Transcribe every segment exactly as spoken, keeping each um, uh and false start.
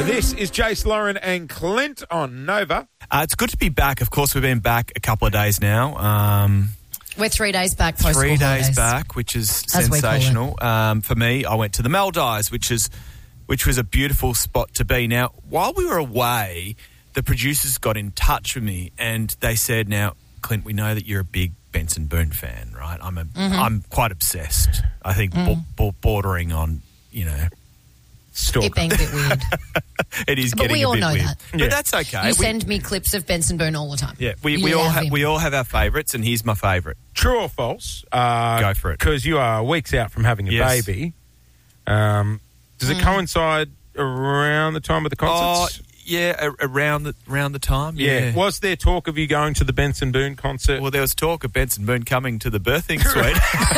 This is Jace, Lauren and Clint on Nova. Uh, it's good to be back. Of course, we've been back a couple of days now. Um, We're three days back post-school Three days holidays. back, which is As we call it. sensational. Um, for me, I went to the Maldives, which is which was a beautiful spot to be. Now, while we were away, the producers got in touch with me and they said, now, Clint, we know that you're a big Benson Boone fan, right? I'm a, Mm-hmm. I'm quite obsessed. I think Mm. bo- bo- bordering on, you know, Stalker. It being a bit weird. it is But getting we a all bit know weird. that. But Yeah. that's okay. You We- send me clips of Benson Boone all the time. yeah, we, You we all love have him. we all have our favourites, and here's my favourite. True or false? Uh, Go for it. Because you are weeks out from having a Yes. baby. Um, does Mm. it coincide around the time of the Oh, concerts? yeah, a- around the around the time. yeah. Was there talk of you going to the Benson Boone concert? Well, there was talk of Benson Boone coming to the birthing suite.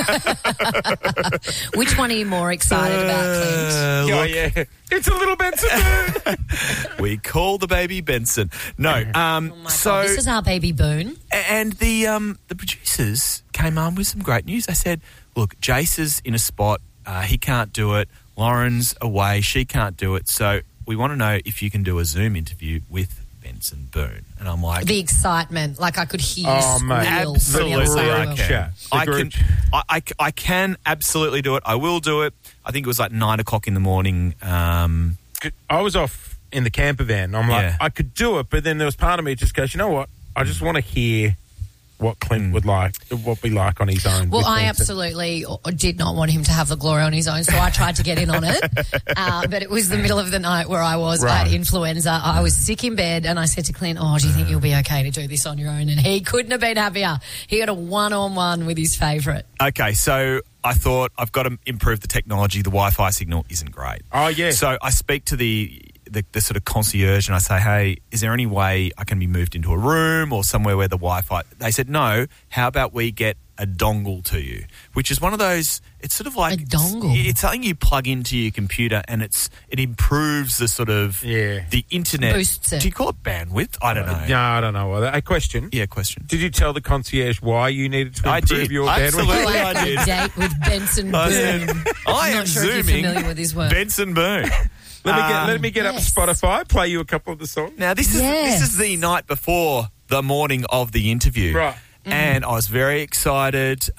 Which one are you more excited about, Clint? Uh, oh, look, yeah. It's a little Benson Boone. we call the baby Benson. No, um, Oh my so God, this is our baby Boone. and the um, the producers came on with some great news. They said, "Look, Jace is in a spot. Uh, he can't do it. Lauren's away. She can't do it. So we want to know if you can do a Zoom interview with Benson Boone." And I'm like, The excitement, like I could hear Oh, you mate. squeal from the absolutely, other side I of the can. chat. The I group can, I, I, I can absolutely do it. I will do it. I think it was like nine o'clock in the morning. Um, I was off in the camper van. I'm like, Yeah. I could do it, but then there was part of me that just goes, you know what? I just want to hear what Clint would like, what we like on his own. Well, with I Benson. absolutely did not want him to have the glory on his own, so I tried to get in on it. Uh, but it was the middle of the night where I was. I had Right. influenza. I was sick in bed, and I said to Clint, oh, do you think you'll be okay to do this on your own? And he couldn't have been happier. He had a one-on-one with his favourite. okay, so I thought I've got to improve the technology. The Wi-Fi signal isn't great. Oh, yeah. So I speak to the, the the sort of concierge and I say, hey, is there any way I can be moved into a room or somewhere where the Wi-Fi... They said, no, how about we get a dongle to you, which is one of those... It's sort of like... A dongle? It's, it's something you plug into your computer and it's it improves the sort of... Yeah. The internet... Boosts it. Do you call it bandwidth? I don't know. No, I don't know. A question. Yeah, question. Did you tell the concierge why you needed to I improve did. your Absolutely. bandwidth? Oh, I I had did. a date with Benson I said, Boone. I I'm am not sure if you're zooming familiar with his work. Benson Boone. Let me get Um, let me get yes. up Spotify, play you a couple of the songs. Now, this is Yes. this is the night before the morning of the interview. Right. And I was very excited.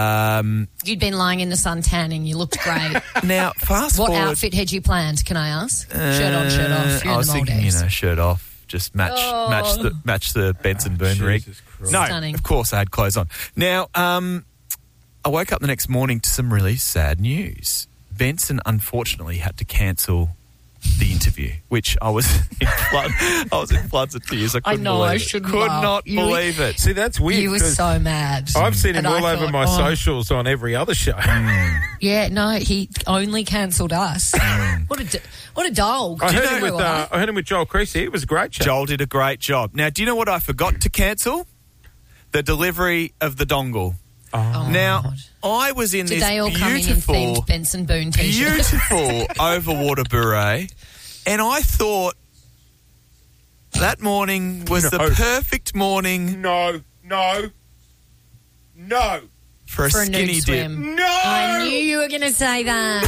Um, You'd been lying in the sun tanning. You looked great. now, fast What forward. outfit had you planned, can I ask? shirt on, shirt off. You're I in was the thinking, you Maldives. know, shirt off, just match Oh. match the match the Benson Boone rig. Jesus Christ. No, Stunning. of course I had clothes on. Now, um, I woke up the next morning to some really sad news. Benson unfortunately had to cancel the interview, which I was in flood, I was in floods of tears. I couldn't know, believe I it. shouldn't Could laugh. not You- believe it. See, that's weird. You were 'cause so mad. I've seen him And I all over thought, my oh. socials on every other show. Yeah, no, he only cancelled us. what a d- what a dog. I Do you heard know him with who uh, I heard him with Joel Creasy. It was a great show. Joel did a great job. Now, do you know what I forgot to cancel? The delivery of the dongle. Oh, Now, God. I was in Did this they all come in in beautiful, themed Benson Boone t-shirts? beautiful overwater beret, and I thought that morning was the No. perfect morning No, no, no, for a For a skinny nude dip. swim. no. I knew you were going to say that.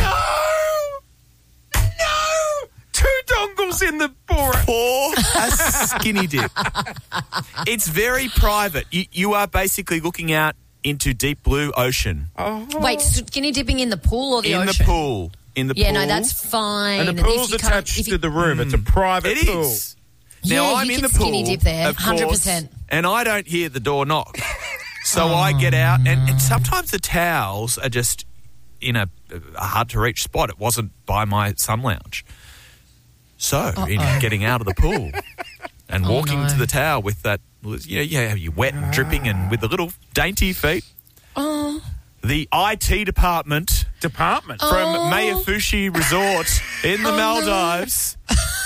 No, no. Two dongles in the Bora. For a skinny dip. It's very private. You, you are basically looking out into deep blue ocean. Oh. Wait, skinny dipping in the pool or the in ocean? the pool. In the Yeah, pool. no, that's fine. And the if pool's you can't- attached if to you- the room. It's a private It pool. is. Yeah, Now, I'm you in can the pool. skinny dip there, of one hundred course, percent. And I don't hear the door knock. So I get out, and, and sometimes the towels are just in a, a hard-to-reach spot. It wasn't by my sun lounge. So, in getting out of the pool and Oh, walking no. to the towel with that, you know, yeah, you're wet and dripping and with the little dainty feet. Oh. The I T department Department. Oh. from Mayafushi Resort in the Oh, no. Maldives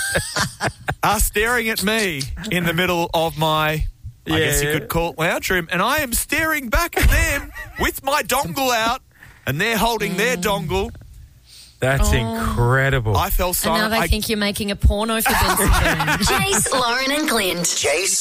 are staring at me in the middle of my, I guess you Yeah. could call it lounge room, and I am staring back at them with my dongle out, and they're holding their dongle. That's Oh. incredible. I felt And silent. now they I think you're making a porno for Benson Boone. Jace, Lauren and Clint. Jace